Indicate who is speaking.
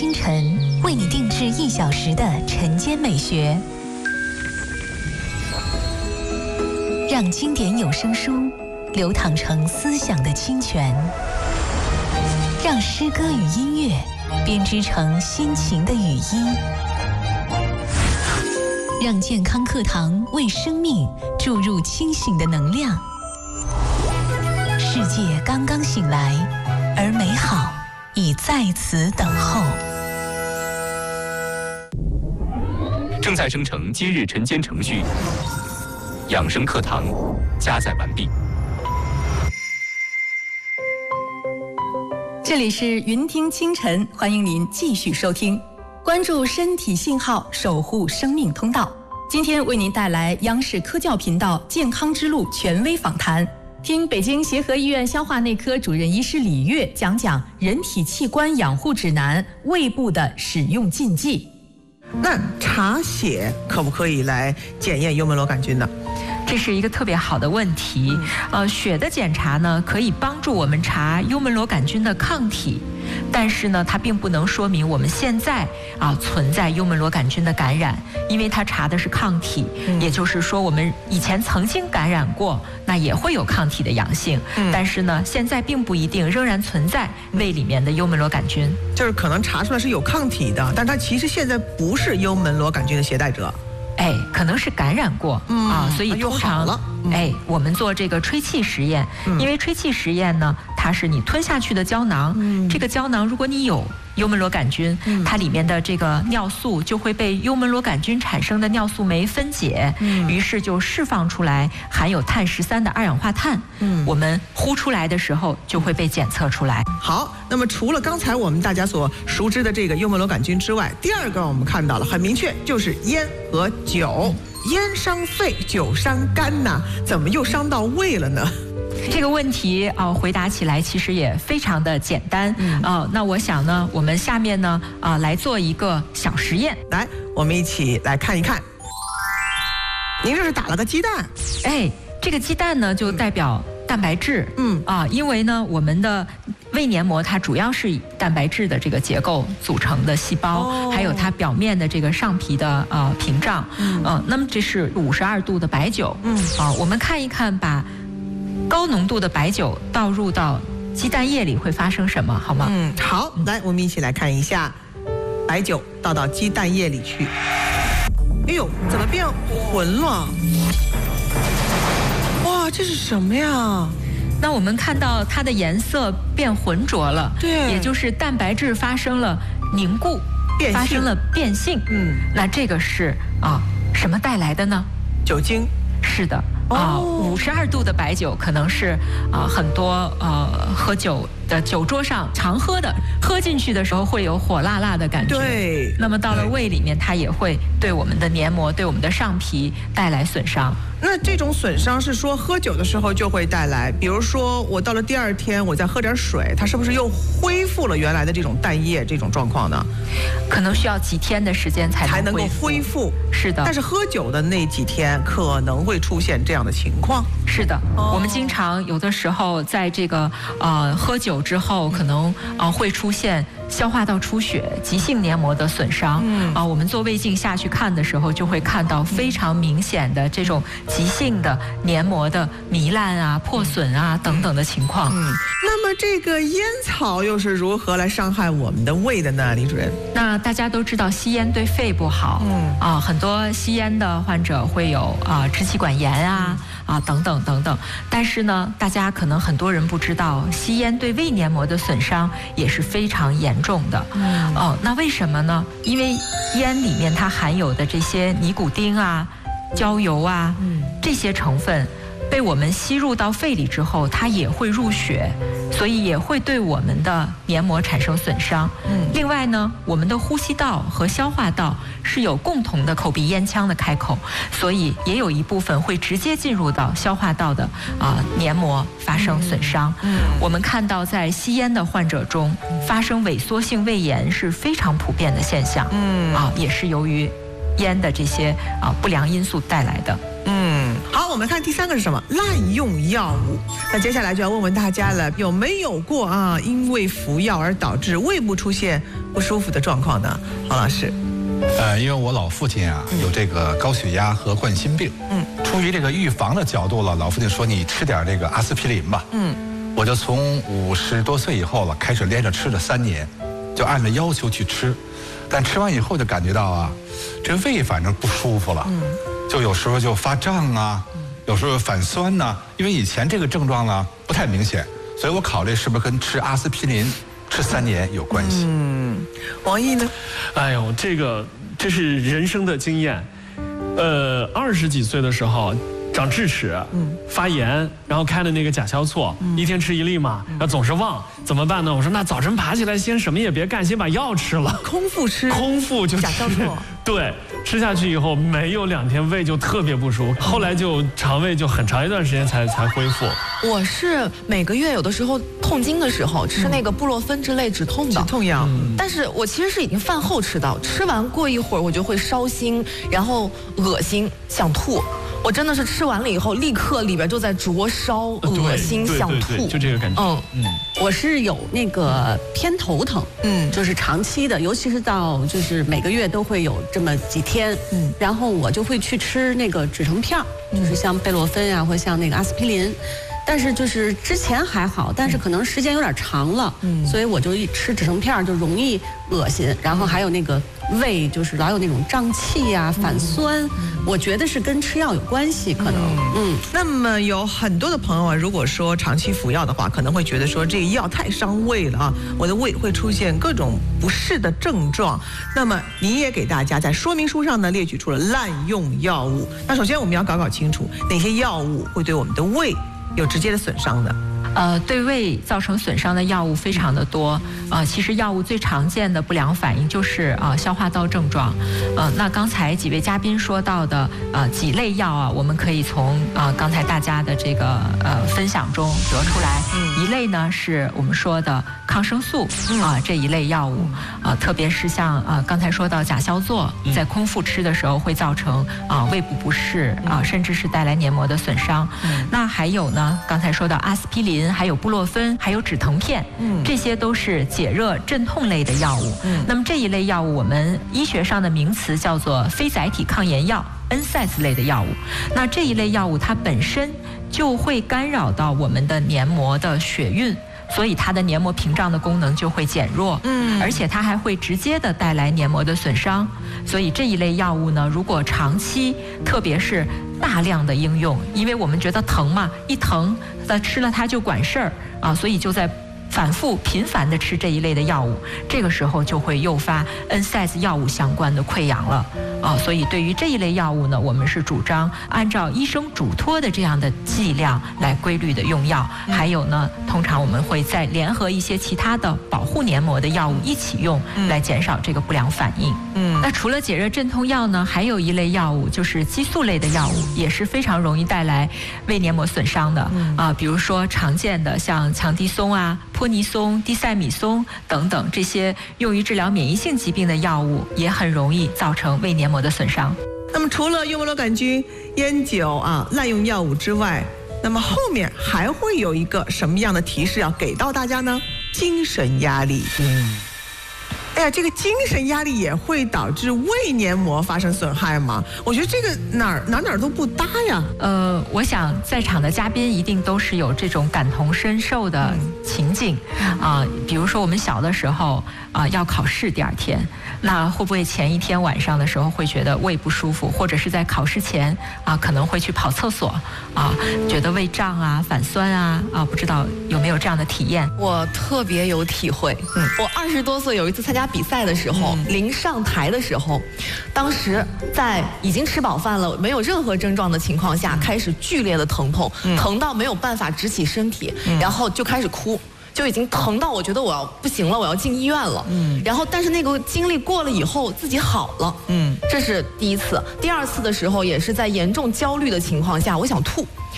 Speaker 1: 清晨为你定制1小时的晨间美学，让经典有声书流淌成思想的清泉，让诗歌与音乐编织成心情的语音，让健康课堂为生命注入清醒的能量。世界刚刚醒来，而美好已在此等候。
Speaker 2: 正在生成今日晨间程序，养生课堂加载完毕。
Speaker 3: 这里是云听清晨，欢迎您继续收听，关注身体信号，守护生命通道。今天为您带来央视科教频道健康之路权威访谈，听北京协和医院消化内科主任医师李悦讲讲人体器官养护指南，胃部的使用禁忌。
Speaker 4: 那查血可不可以来检验幽门螺杆菌呢？
Speaker 5: 这是一个特别好的问题。血的检查呢，可以帮助我们查幽门螺杆菌的抗体，但是呢，它并不能说明我们现在存在幽门螺杆菌的感染，因为它查的是抗体，也就是说我们以前曾经感染过，那也会有抗体的阳性，但是呢，现在并不一定仍然存在胃里面的幽门螺杆菌，
Speaker 4: 就是可能查出来是有抗体的，但它其实现在不是幽门螺杆菌的携带者。
Speaker 5: 可能是感染过所以通常我们做这个吹气实验，因为吹气实验呢，它是你吞下去的胶囊，这个胶囊如果你有幽门螺杆菌，它里面的这个尿素就会被幽门螺杆菌产生的尿素酶分解，于是就释放出来含有碳13的二氧化碳，我们呼出来的时候就会被检测出来。
Speaker 4: 好，那么除了刚才我们大家所熟知的这个幽门螺杆菌之外，第二个我们看到了很明确，就是烟和酒。烟伤肺，酒伤肝呐，怎么又伤到胃了呢？
Speaker 5: 这个问题回答起来其实也非常的简单。那我想呢，我们下面呢来做一个小实验。
Speaker 4: 来，我们一起来看一看。您这是打了个鸡蛋？
Speaker 5: 这个鸡蛋呢就代表蛋白质。因为呢，我们的胃黏膜它主要是以蛋白质的这个结构组成的细胞，还有它表面的这个上皮的屏障。那么这是52度的白酒。我们看一看，把高浓度的白酒倒入到鸡蛋液里会发生什么，好吗？
Speaker 4: 好，来，我们一起来看一下，白酒倒到鸡蛋液里去。哎呦，怎么变浑了？哇，这是什么呀？
Speaker 5: 那我们看到它的颜色变浑浊了，对，也就是蛋白质发生了凝固，发生了变性。那这个是什么带来的呢？
Speaker 4: 酒精。
Speaker 5: 是的。52度的白酒可能是很多喝酒的酒桌上常喝的，喝进去的时候会有火辣辣的感觉。对。那么到了胃里面，它也会对我们的黏膜、对我们的上皮带来损伤。
Speaker 4: 那这种损伤是说喝酒的时候就会带来，比如说我到了第2天，我再喝点水，它是不是又恢复了原来的这种蛋液这种状况呢？
Speaker 5: 可能需要几天的时间才能够
Speaker 4: 恢复。
Speaker 5: 是的。
Speaker 4: 但是喝酒的那几天可能会出现这样的情况。
Speaker 5: 是的。我们经常有的时候在这个喝酒之后，可能会出现消化道出血、急性黏膜的损伤。我们做胃镜下去看的时候，就会看到非常明显的这种急性的黏膜的糜烂破损等等的情况。
Speaker 4: 那么这个烟草又是如何来伤害我们的胃的呢，李主任？
Speaker 5: 那大家都知道吸烟对肺不好。很多吸烟的患者会有支气管炎等等等等。但是呢，大家可能很多人不知道，吸烟对胃黏膜的损伤也是非常严重的。那为什么呢？因为烟里面它含有的这些尼古丁焦油这些成分被我们吸入到肺里之后，它也会入血，所以也会对我们的黏膜产生损伤。另外呢，我们的呼吸道和消化道是有共同的口鼻咽腔的开口，所以也有一部分会直接进入到消化道的黏膜发生损伤。我们看到在吸烟的患者中，发生萎缩性胃炎是非常普遍的现象。也是由于烟的这些不良因素带来的。
Speaker 4: 好。 我们看第3个是什么？滥用药物。那接下来就要问问大家了，有没有过因为服药而导致胃部出现不舒服的状况呢？黄老师。
Speaker 6: 因为我老父亲有这个高血压和冠心病，出于这个预防的角度了，老父亲说你吃点这个阿司匹林吧，我就从50多岁以后了开始连着吃了3年，就按照要求去吃，但吃完以后就感觉到这胃反正不舒服了，就有时候就发胀有时候反酸因为以前这个症状呢不太明显，所以我考虑是不是跟吃阿司匹林吃3年有关系。
Speaker 4: 王毅呢？
Speaker 7: 哎呦，这是人生的经验。20几岁的时候长智齿，发炎，然后开了那个甲硝唑，一天吃1粒嘛，然后总是忘，怎么办呢？我说那早晨爬起来先什么也别干，先把药吃了，
Speaker 4: 空腹吃，
Speaker 7: 空腹就吃
Speaker 4: 甲硝唑。
Speaker 7: 对，吃下去以后没有2天胃就特别不舒服，后来就肠胃就很长一段时间才恢复。
Speaker 8: 我是每个月有的时候痛经的时候吃那个布洛芬之类止痛的
Speaker 4: 止痛药，
Speaker 8: 但是我其实是已经饭后吃的，吃完过一会儿我就会烧心，然后恶心想吐。我真的是吃完了以后，立刻里边就在灼烧、恶心、想吐，
Speaker 7: 就这个感觉。
Speaker 9: 我是有那个偏头疼，就是长期的，尤其是到就是每个月都会有这么几天，然后我就会去吃那个止疼片，就是像贝洛芬或像那个阿司匹林。但是就是之前还好，但是可能时间有点长了，所以我就一吃止疼片就容易恶心，然后还有那个胃就是老有那种胀气反酸，我觉得是跟吃药有关系，可能。
Speaker 4: 那么有很多的朋友如果说长期服药的话，可能会觉得说这个药太伤胃了我的胃会出现各种不适的症状。那么你也给大家在说明书上呢列举出了滥用药物。那首先我们要搞清楚哪些药物会对我们的胃有直接的损伤的。
Speaker 5: 对胃造成损伤的药物非常的多。其实药物最常见的不良反应就是消化道症状。那刚才几位嘉宾说到的几类药我们可以从刚才大家的这个分享中得出来。一类呢是我们说的抗生素这一类药物，特别是像刚才说到甲硝唑，在空腹吃的时候会造成胃部不适甚至是带来黏膜的损伤。那还有呢，刚才说到阿司匹林，还有布洛芬，还有止疼片，这些都是解热镇痛类的药物。那么这一类药物我们医学上的名词叫做非甾体抗炎药 NSAIDs 类的药物。那这一类药物它本身就会干扰到我们的黏膜的血运，所以它的黏膜屏障的功能就会减弱，而且它还会直接的带来黏膜的损伤。所以这一类药物呢，如果长期，特别是大量的应用，因为我们觉得疼嘛，一疼吃了它就管事儿所以就在反复频繁的吃这一类的药物，这个时候就会诱发 NSAIDs 药物相关的溃疡了所以对于这一类药物呢，我们是主张按照医生嘱托的这样的剂量来规律的用药。还有呢，通常我们会再联合一些其他的保护黏膜的药物一起用，来减少这个不良反应。那除了解热镇痛药呢，还有一类药物就是激素类的药物，也是非常容易带来胃黏膜损伤的比如说常见的像强地松泼尼松、地塞米松等等，这些用于治疗免疫性疾病的药物也很容易造成胃黏膜的损伤。
Speaker 4: 那么除了幽门螺杆菌、烟酒滥用药物之外，那么后面还会有一个什么样的提示要给到大家呢？精神压力。哎呀，这个精神压力也会导致胃黏膜发生损害吗？我觉得这个哪儿都不搭呀。
Speaker 5: 我想在场的嘉宾一定都是有这种感同身受的情景比如说我们小的时候要考试第2天，那会不会前一天晚上的时候会觉得胃不舒服，或者是在考试前可能会去跑厕所觉得胃胀反酸不知道有没有这样的体验？
Speaker 8: 我特别有体会。我20多岁有一次参加比赛的时候，临上台的时候，当时在已经吃饱饭了，没有任何症状的情况下，开始剧烈的疼痛，疼到没有办法直起身体，然后就开始哭。就已经疼到我觉得我要不行了，我要进医院了。然后但是那个经历过了以后自己好了。这是第一次。第2次的时候也是在严重焦虑的情况下，我想吐。